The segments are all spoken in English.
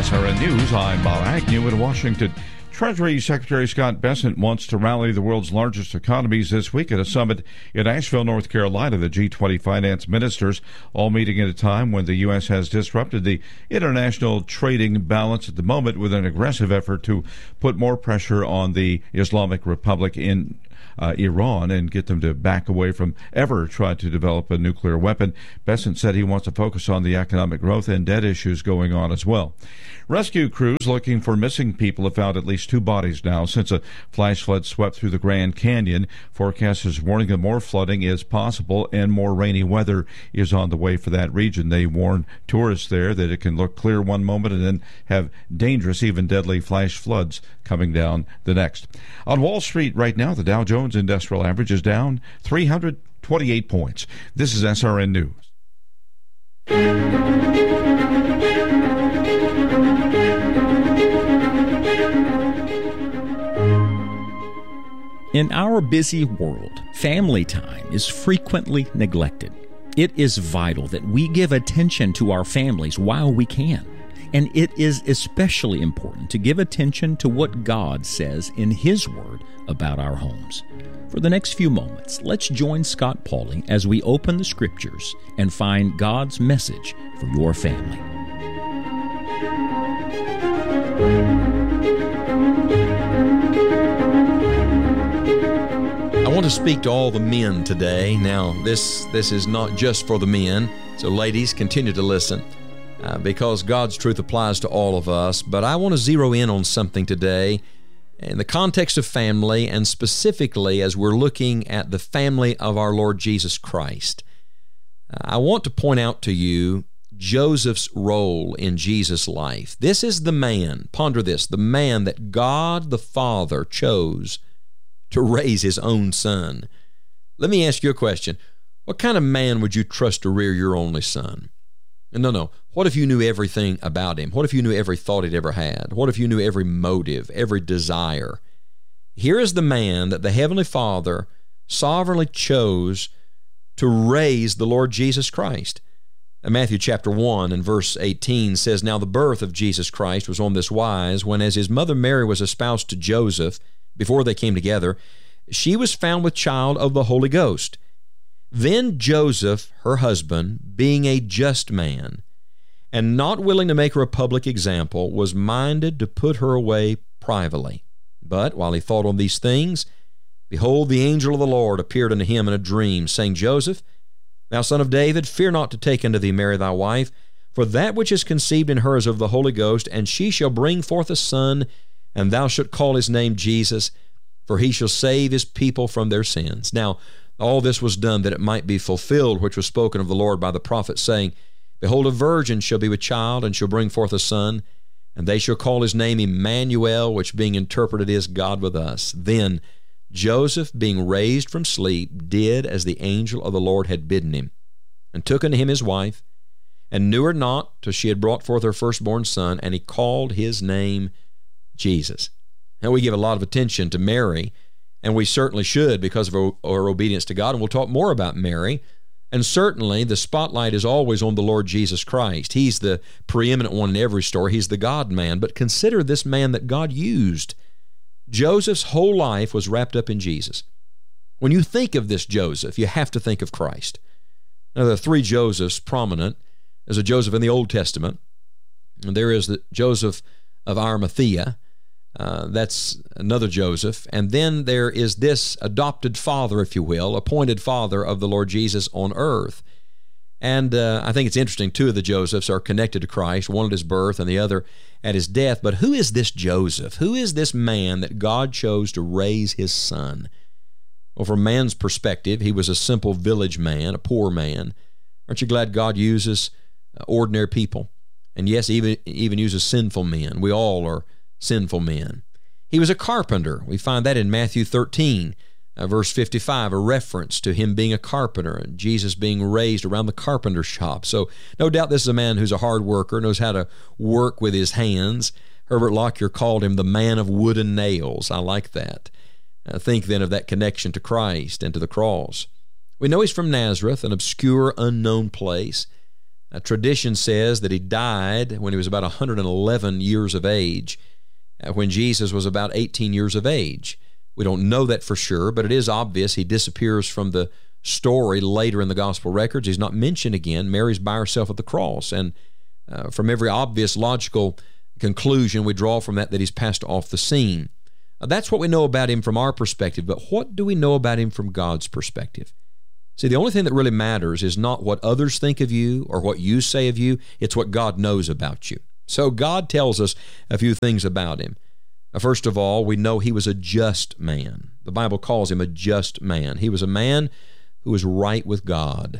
SRN News, I'm Bob Agnew in Washington. Treasury Secretary Scott Bessent wants to rally the world's largest economies this week at a summit in Asheville, North Carolina. The G20 finance ministers all meeting at a time when the U.S. has disrupted the international trading balance at the moment with an aggressive effort to put more pressure on the Islamic Republic in Iran and get them to back away from ever try to develop a nuclear weapon. Bessent said he wants to focus on the economic growth and debt issues going on as well. Rescue crews looking for missing people have found at least 2 bodies now since a flash flood swept through the Grand Canyon. Forecasters warning that more flooding is possible and more rainy weather is on the way for that region. They warn tourists there that it can look clear one moment and then have dangerous, even deadly flash floods coming down the next. On Wall Street right now, the Dow Jones Industrial Average is down 328 points. This is SRN News. In our busy world, family time is frequently neglected. It is vital that we give attention to our families while we can. And it is especially important to give attention to what God says in His Word about our homes. For the next few moments, let's join Scott Pauley as we open the Scriptures and find God's message for your family. I want to speak to all the men today. Now, this is not just for the men, so ladies, continue to listen because God's truth applies to all of us. But I want to zero in on something today in the context of family, and specifically as we're looking at the family of our Lord Jesus Christ. I want to point out to you Joseph's role in Jesus' life. This is the man, ponder this, the man that God the Father chose to raise His own son. Let me ask you a question. What kind of man would you trust to rear your only son? No. What if you knew everything about him? What if you knew every thought he'd ever had? What if you knew every motive, every desire? Here is the man that the Heavenly Father sovereignly chose to raise the Lord Jesus Christ. Matthew chapter 1 and verse 18 says, "Now the birth of Jesus Christ was on this wise, when as His mother Mary was espoused to Joseph, before they came together, she was found with child of the Holy Ghost. Then Joseph, her husband, being a just man, and not willing to make her a public example, was minded to put her away privately. But while he thought on these things, behold, the angel of the Lord appeared unto him in a dream, saying, Joseph, thou son of David, fear not to take unto thee Mary thy wife, for that which is conceived in her is of the Holy Ghost, and she shall bring forth a son, and thou shalt call his name Jesus, for he shall save his people from their sins." Now, all this was done that it might be fulfilled, which was spoken of the Lord by the prophet, saying, "Behold, a virgin shall be with child, and shall bring forth a son, and they shall call his name Emmanuel," which being interpreted is God with us. Then Joseph, being raised from sleep, did as the angel of the Lord had bidden him, and took unto him his wife, and knew her not till she had brought forth her firstborn son, and he called his name Jesus. Now, we give a lot of attention to Mary, and we certainly should because of our obedience to God, and we'll talk more about Mary. And certainly the spotlight is always on the Lord Jesus Christ. He's the preeminent one in every story. He's the God-man. But consider this man that God used. Joseph's whole life was wrapped up in Jesus. When you think of this Joseph, you have to think of Christ. Now, there are 3 Josephs prominent. There's a Joseph in the Old Testament, and there is the Joseph of Arimathea. That's another Joseph. And then there is this adopted father, if you will, appointed father of the Lord Jesus on earth. And I think it's interesting, 2 of the Josephs are connected to Christ, one at his birth and the other at his death. But who is this Joseph? Who is this man that God chose to raise his son? Well, from man's perspective, he was a simple village man, a poor man. Aren't you glad God uses ordinary people? And yes, even uses sinful men. We all are sinful men. He was a carpenter. We find that in Matthew 13, verse 55, a reference to him being a carpenter and Jesus being raised around the carpenter shop. So no doubt this is a man who's a hard worker, knows how to work with his hands. Herbert Lockyer called him the man of wood and nails. I like that. Think then of that connection to Christ and to the cross. We know he's from Nazareth, an obscure, unknown place. Tradition says that he died when he was about 111 years of age, when Jesus was about 18 years of age. We don't know that for sure, but it is obvious. He disappears from the story later in the gospel records. He's not mentioned again. Mary's by herself at the cross, and from every obvious logical conclusion, we draw from that he's passed off the scene. That's what we know about him from our perspective, but what do we know about him from God's perspective? See, the only thing that really matters is not what others think of you or what you say of you. It's what God knows about you. So God tells us a few things about him. First of all, we know he was a just man. The Bible calls him a just man. He was a man who was right with God.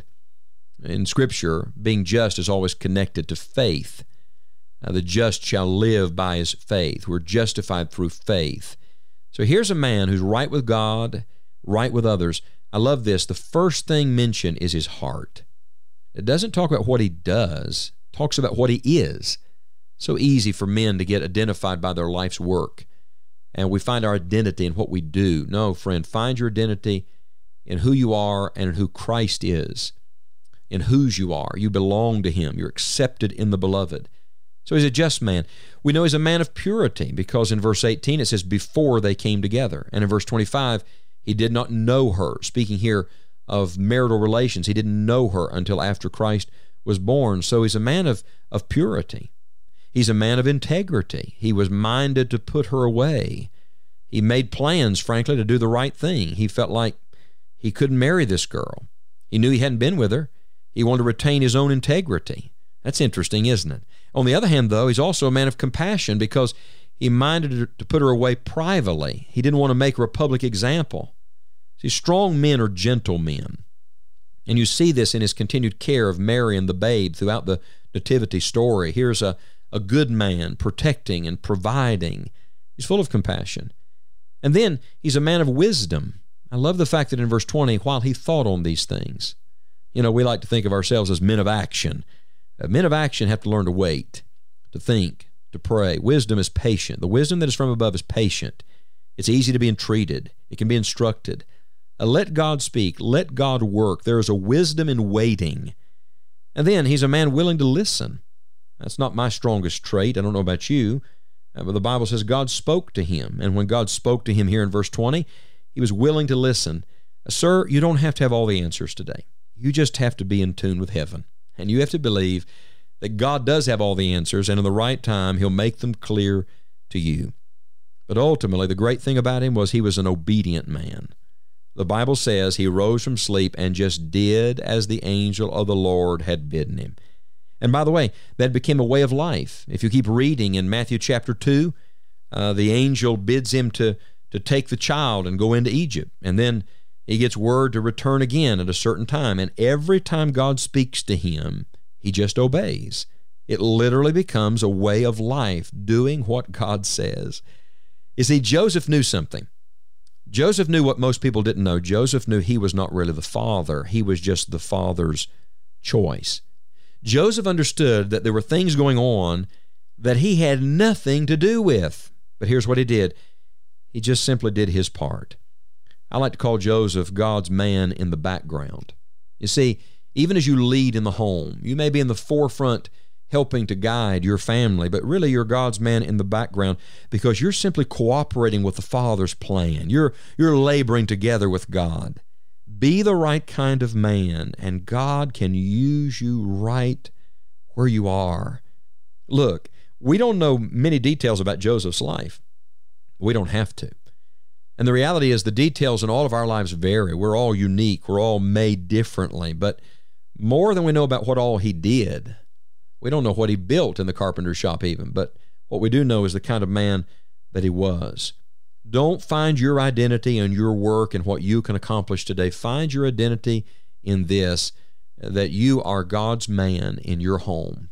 In Scripture, being just is always connected to faith. The just shall live by his faith. We're justified through faith. So here's a man who's right with God, right with others. I love this. The first thing mentioned is his heart. It doesn't talk about what he does. It talks about what he is. So easy for men to get identified by their life's work. And we find our identity in what we do. No, friend, find your identity in who you are and in who Christ is. In whose you are. You belong to him. You're accepted in the beloved. So he's a just man. We know he's a man of purity because in verse 18 it says, before they came together. And in verse 25, he did not know her. Speaking here of marital relations, he didn't know her until after Christ was born. So he's a man of purity. He's a man of integrity. He was minded to put her away. He made plans, frankly, to do the right thing. He felt like he couldn't marry this girl. He knew he hadn't been with her. He wanted to retain his own integrity. That's interesting, isn't it? On the other hand, though, he's also a man of compassion because he minded to put her away privately. He didn't want to make her a public example. See, strong men are gentle men. And you see this in his continued care of Mary and the babe throughout the nativity story. Here's a good man protecting and providing. He's full of compassion. And then he's a man of wisdom. I love the fact that in verse 20, while he thought on these things, we like to think of ourselves as men of action. Men of action have to learn to wait, to think, to pray. Wisdom is patient. The wisdom that is from above is patient. It's easy to be entreated. It can be instructed. Let God speak. Let God work. There is a wisdom in waiting. And then he's a man willing to listen. That's not my strongest trait. I don't know about you. But the Bible says God spoke to him. And when God spoke to him here in verse 20, he was willing to listen. Sir, you don't have to have all the answers today. You just have to be in tune with heaven. And you have to believe that God does have all the answers, and in the right time, he'll make them clear to you. But ultimately, the great thing about him was he was an obedient man. The Bible says he rose from sleep and just did as the angel of the Lord had bidden him. And by the way, that became a way of life. If you keep reading in Matthew chapter 2, the angel bids him to take the child and go into Egypt. And then he gets word to return again at a certain time. And every time God speaks to him, he just obeys. It literally becomes a way of life, doing what God says. You see, Joseph knew something. Joseph knew what most people didn't know. Joseph knew he was not really the father. He was just the father's choice. Joseph understood that there were things going on that he had nothing to do with. But here's what he did. He just simply did his part. I like to call Joseph God's man in the background. You see, even as you lead in the home, you may be in the forefront helping to guide your family, but really you're God's man in the background because you're simply cooperating with the Father's plan. You're laboring together with God. Be the right kind of man, and God can use you right where you are. Look, we don't know many details about Joseph's life. We don't have to. And the reality is the details in all of our lives vary. We're all unique. We're all made differently. But more than we know about what all he did, we don't know what he built in the carpenter's shop even, but what we do know is the kind of man that he was. Don't find your identity in your work and what you can accomplish today. Find your identity in this, that you are God's man in your home.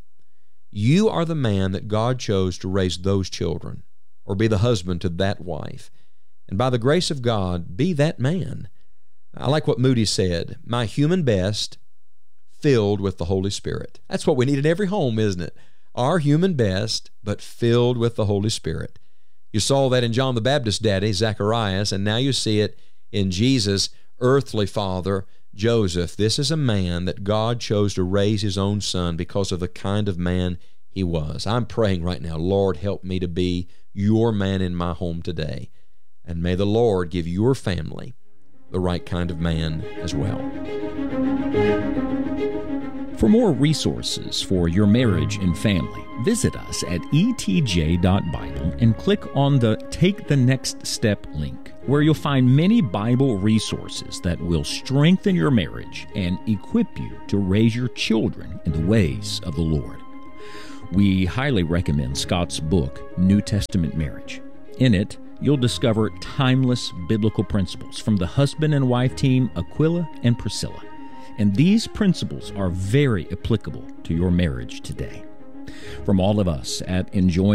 You are the man that God chose to raise those children or be the husband to that wife. And by the grace of God, be that man. I like what Moody said, my human best filled with the Holy Spirit. That's what we need in every home, isn't it? Our human best, but filled with the Holy Spirit. You saw that in John the Baptist's daddy, Zacharias, and now you see it in Jesus' earthly father, Joseph, this is a man that God chose to raise his own son because of the kind of man he was. I'm praying right now, Lord, help me to be your man in my home today. And may the Lord give your family the right kind of man as well. For more resources for your marriage and family, visit us at etj.bible and click on the Take the Next Step link, where you'll find many Bible resources that will strengthen your marriage and equip you to raise your children in the ways of the Lord. We highly recommend Scott's book, New Testament Marriage. In it, you'll discover timeless biblical principles from the husband and wife team Aquila and Priscilla. And these principles are very applicable to your marriage today. From all of us at Enjoying